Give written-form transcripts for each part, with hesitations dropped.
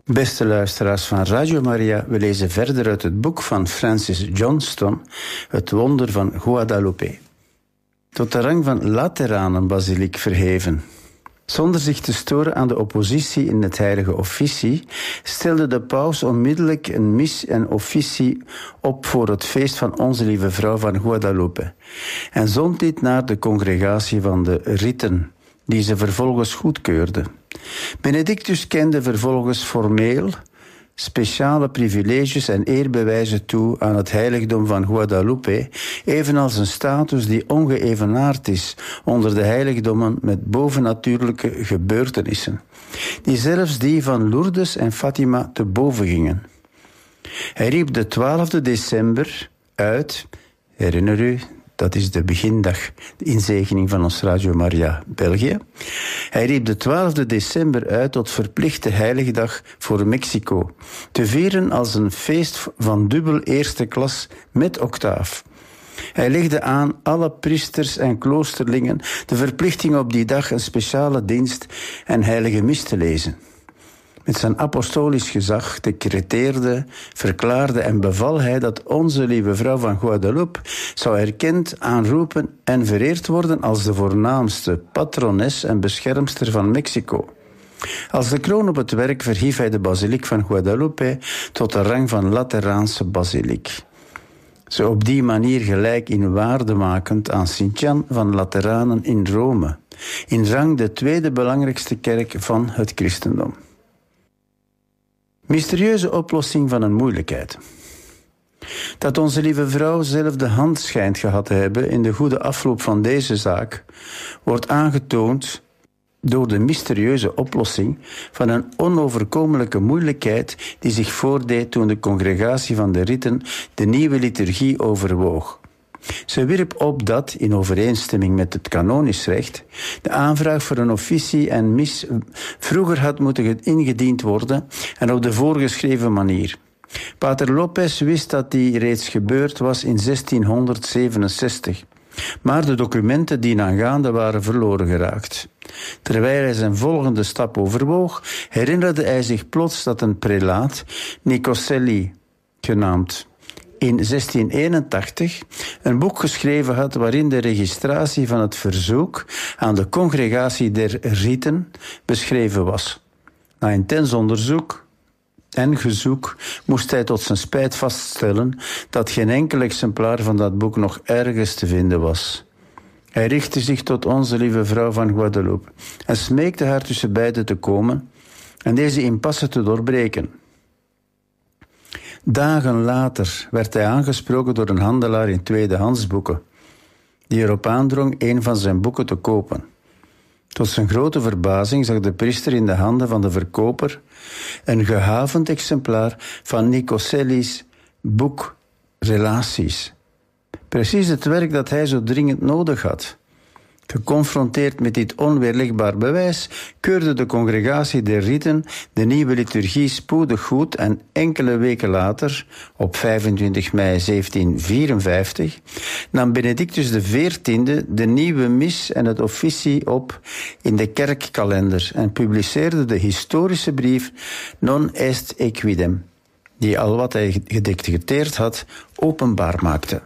Beste luisteraars van Radio Maria, we lezen verder uit het boek van Francis Johnston, Het wonder van Guadalupe. Tot de rang van Lateranenbasiliek verheven. Zonder zich te storen aan de oppositie in het heilige officie, stelde de paus onmiddellijk een mis en officie op voor het feest van Onze Lieve Vrouw van Guadalupe en zond dit naar de congregatie van de Riten, die ze vervolgens goedkeurde. Benedictus kende vervolgens formeel speciale privileges en eerbewijzen toe aan het heiligdom van Guadalupe, evenals een status die ongeëvenaard is onder de heiligdommen met bovennatuurlijke gebeurtenissen, die zelfs die van Lourdes en Fatima te boven gingen. Hij riep de 12e december uit, herinner u, dat is de begindag, de inzegening van ons Radio Maria België. Hij riep de 12e december uit tot verplichte heiligdag voor Mexico, te vieren als een feest van dubbel eerste klas met octaaf. Hij legde aan alle priesters en kloosterlingen de verplichting op die dag een speciale dienst en heilige mis te lezen. Met zijn apostolisch gezag decreteerde, verklaarde en beval hij dat Onze Lieve Vrouw van Guadalupe zou erkend, aanroepen en vereerd worden als de voornaamste patrones en beschermster van Mexico. Als de kroon op het werk verhief hij de basiliek van Guadalupe tot de rang van Lateraanse basiliek. Ze op die manier gelijk in waarde makend aan Sint-Jan van Lateranen in Rome, in rang de tweede belangrijkste kerk van het christendom. Mysterieuze oplossing van een moeilijkheid. Dat Onze Lieve Vrouw zelf de hand schijnt gehad te hebben in de goede afloop van deze zaak, wordt aangetoond door de mysterieuze oplossing van een onoverkomelijke moeilijkheid die zich voordeed toen de congregatie van de Riten de nieuwe liturgie overwoog. Ze wierp op dat, in overeenstemming met het kanonisch recht, de aanvraag voor een officie en mis vroeger had moeten ingediend worden en op de voorgeschreven manier. Pater Lopez wist dat die reeds gebeurd was in 1667, maar de documenten dienaangaande waren verloren geraakt. Terwijl hij zijn volgende stap overwoog, herinnerde hij zich plots dat een prelaat, Nicoselli genaamd, in 1681 een boek geschreven had waarin de registratie van het verzoek aan de congregatie der Riten beschreven was. Na intens onderzoek en gezoek moest hij tot zijn spijt vaststellen dat geen enkel exemplaar van dat boek nog ergens te vinden was. Hij richtte zich tot Onze Lieve Vrouw van Guadalupe en smeekte haar tussen beiden te komen en deze impasse te doorbreken. Dagen later werd hij aangesproken door een handelaar in tweedehandsboeken, die erop aandrong een van zijn boeken te kopen. Tot zijn grote verbazing zag de priester in de handen van de verkoper een gehavend exemplaar van Nicoselli's boek Relaties. Precies het werk dat hij zo dringend nodig had. Geconfronteerd met dit onweerlegbaar bewijs, keurde de congregatie der Riten de nieuwe liturgie spoedig goed en enkele weken later, op 25 mei 1754, nam Benedictus XIV de nieuwe mis en het officie op in de kerkkalender en publiceerde de historische brief Non est equidem, die al wat hij gedecreteerd had openbaar maakte.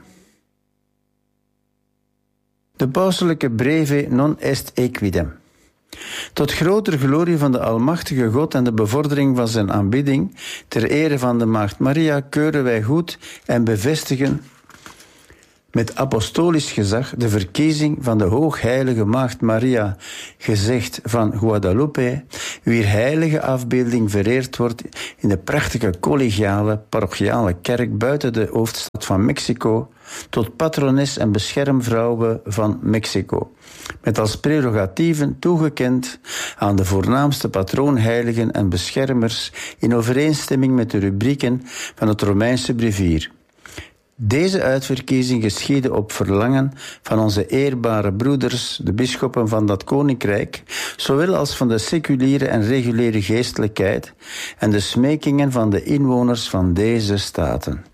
De pauselijke breve Non est equidem. Tot grotere glorie van de almachtige God en de bevordering van zijn aanbidding, ter ere van de Maagd Maria, keuren wij goed en bevestigen met apostolisch gezag de verkiezing van de hoogheilige Maagd Maria, gezegd van Guadalupe, wier heilige afbeelding vereerd wordt in de prachtige collegiale parochiale kerk buiten de hoofdstad van Mexico, tot patrones en beschermvrouwe van Mexico, met als prerogatieven toegekend aan de voornaamste patroonheiligen en beschermers in overeenstemming met de rubrieken van het Romeinse brevier. Deze uitverkiezing geschiedde op verlangen van onze eerbare broeders, de bisschoppen van dat koninkrijk, zowel als van de seculiere en reguliere geestelijkheid en de smekingen van de inwoners van deze staten.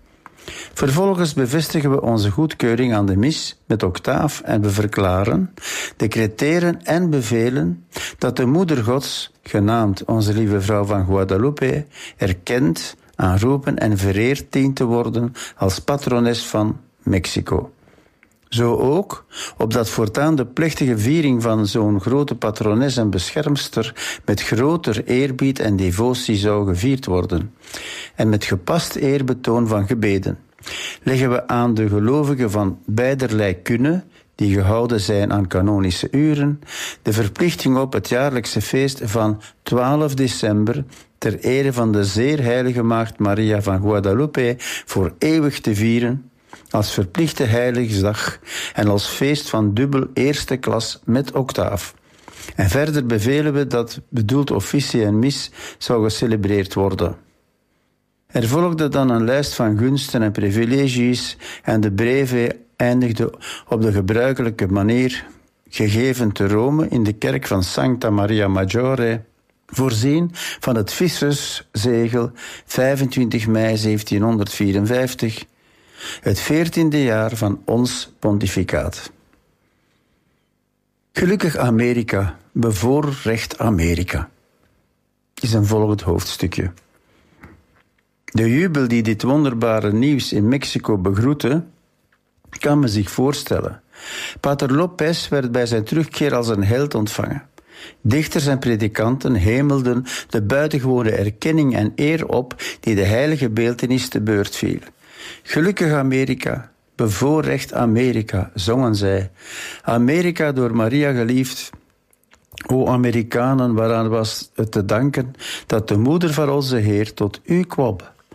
Vervolgens bevestigen we onze goedkeuring aan de mis met octaaf en we verklaren, decreteren en bevelen dat de Moeder Gods, genaamd Onze Lieve Vrouw van Guadalupe, erkend, aanroepen en vereerd dient te worden als patrones van Mexico. Zo ook, opdat voortaan de plechtige viering van zo'n grote patrones en beschermster met groter eerbied en devotie zou gevierd worden, en met gepast eerbetoon van gebeden, leggen we aan de gelovigen van beiderlei kunne, die gehouden zijn aan kanonische uren, de verplichting op het jaarlijkse feest van 12 december ter ere van de zeer heilige maagd Maria van Guadalupe voor eeuwig te vieren, als verplichte heiligsdag en als feest van dubbel eerste klas met octaaf. En verder bevelen we dat bedoeld officie en mis zou gecelebreerd worden. Er volgde dan een lijst van gunsten en privileges en de breve eindigde op de gebruikelijke manier, gegeven te Rome in de kerk van Santa Maria Maggiore, voorzien van het visserszegel 25 mei 1754, het 14e jaar van ons pontificaat. Gelukkig Amerika, bevoorrecht Amerika, is een volgend hoofdstukje. De jubel die dit wonderbare nieuws in Mexico begroette, kan men zich voorstellen. Pater Lopez werd bij zijn terugkeer als een held ontvangen. Dichters en predikanten hemelden de buitengewone erkenning en eer op die de heilige beeltenis te beurt viel. Gelukkig Amerika, bevoorrecht Amerika, zongen zij. Amerika door Maria geliefd. O Amerikanen, waaraan was het te danken dat de moeder van onze Heer tot u kwam.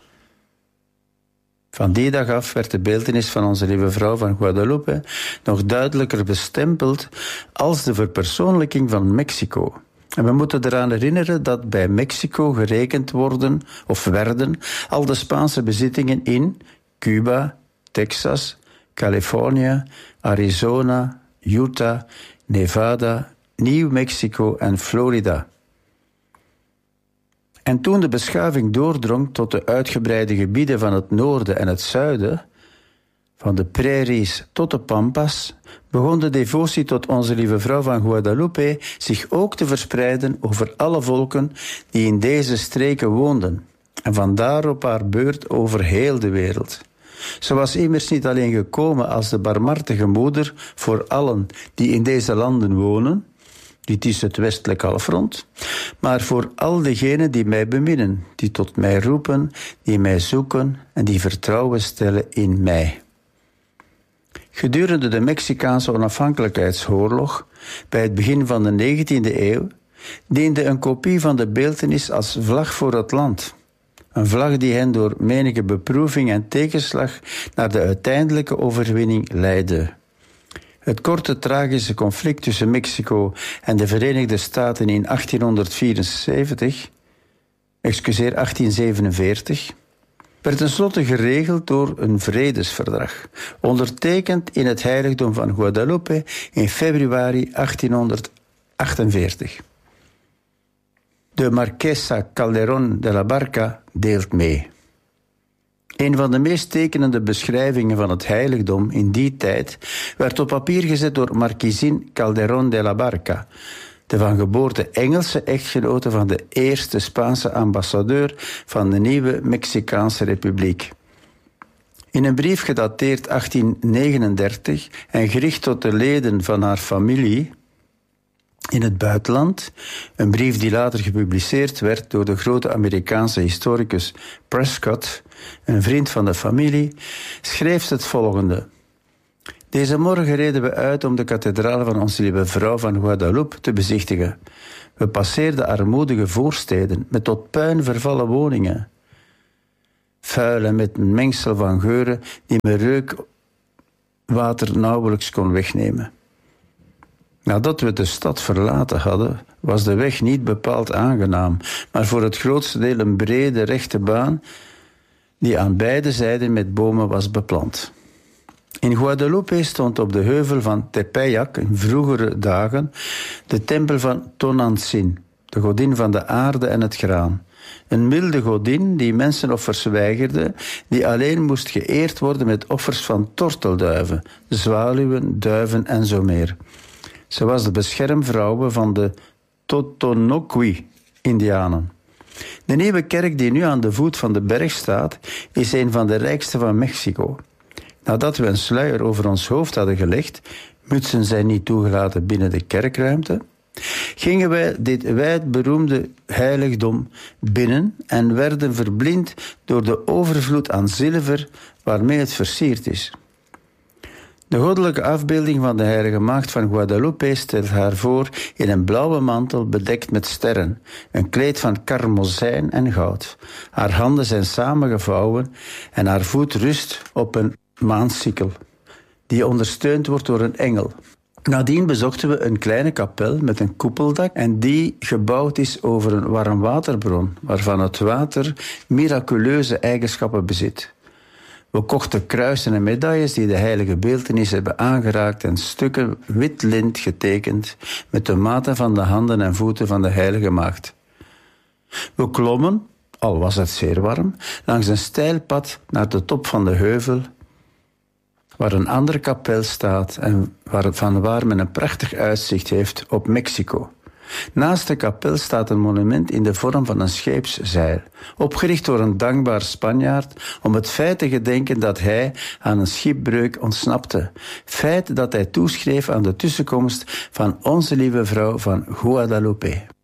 Van die dag af werd de beeltenis van Onze Lieve Vrouw van Guadalupe nog duidelijker bestempeld als de verpersoonlijking van Mexico. En we moeten eraan herinneren dat bij Mexico gerekend werden al de Spaanse bezittingen in Cuba, Texas, Californië, Arizona, Utah, Nevada, Nieuw Mexico en Florida. En toen de beschaving doordrong tot de uitgebreide gebieden van het noorden en het zuiden, van de prairies tot de pampas, begon de devotie tot Onze Lieve Vrouw van Guadalupe zich ook te verspreiden over alle volken die in deze streken woonden, en vandaar op haar beurt over heel de wereld. Ze was immers niet alleen gekomen als de barmhartige moeder voor allen die in deze landen wonen, dit is het westelijk halfrond, maar voor al degenen die mij beminnen, die tot mij roepen, die mij zoeken en die vertrouwen stellen in mij. Gedurende de Mexicaanse onafhankelijkheidsoorlog, bij het begin van de 19e eeuw, diende een kopie van de beeltenis als vlag voor het land. Een vlag die hen door menige beproeving en tegenslag naar de uiteindelijke overwinning leidde. Het korte tragische conflict tussen Mexico en de Verenigde Staten in 1847, werd tenslotte geregeld door een vredesverdrag, ondertekend in het heiligdom van Guadalupe in februari 1848. De Marquesa Calderón de la Barca deelt mee. Een van de meest tekenende beschrijvingen van het heiligdom in die tijd werd op papier gezet door Marquezin Calderón de la Barca, de van geboorte Engelse echtgenote van de eerste Spaanse ambassadeur van de nieuwe Mexicaanse Republiek. In een brief gedateerd 1839 en gericht tot de leden van haar familie in het buitenland, een brief die later gepubliceerd werd door de grote Amerikaanse historicus Prescott, een vriend van de familie, schreef ze het volgende. Deze morgen reden we uit om de kathedraal van Onze Lieve Vrouw van Guadalupe te bezichtigen. We passeerden armoedige voorsteden met tot puin vervallen woningen. Vuil en met een mengsel van geuren die mijn reukwater nauwelijks kon wegnemen. Nadat we de stad verlaten hadden, was de weg niet bepaald aangenaam, maar voor het grootste deel een brede, rechte baan die aan beide zijden met bomen was beplant. In Guadalupe stond op de heuvel van Tepeyac in vroegere dagen de tempel van Tonantzin, de godin van de aarde en het graan. Een milde godin die mensenoffers weigerde, die alleen moest geëerd worden met offers van tortelduiven, zwaluwen, duiven en zo meer. Ze was de beschermvrouwe van de Totonoqui-Indianen. De nieuwe kerk die nu aan de voet van de berg staat, is een van de rijkste van Mexico. Nadat we een sluier over ons hoofd hadden gelegd, mutsen zijn niet toegelaten binnen de kerkruimte, gingen wij dit wijdberoemde heiligdom binnen en werden verblind door de overvloed aan zilver waarmee het versierd is. De goddelijke afbeelding van de heilige maagd van Guadalupe stelt haar voor in een blauwe mantel bedekt met sterren, een kleed van karmozijn en goud. Haar handen zijn samengevouwen en haar voet rust op een maansikkel, die ondersteund wordt door een engel. Nadien bezochten we een kleine kapel met een koepeldak en die gebouwd is over een warmwaterbron, waarvan het water miraculeuze eigenschappen bezit. We kochten kruisen en medailles die de heilige beeltenis hebben aangeraakt en stukken wit lint getekend met de maten van de handen en voeten van de heilige maagd. We klommen, al was het zeer warm, langs een steil pad naar de top van de heuvel, waar een andere kapel staat en van waar men een prachtig uitzicht heeft op Mexico. Naast de kapel staat een monument in de vorm van een scheepszeil, opgericht door een dankbaar Spanjaard om het feit te gedenken dat hij aan een schipbreuk ontsnapte. Feit dat hij toeschreef aan de tussenkomst van onze lieve vrouw van Guadalupe.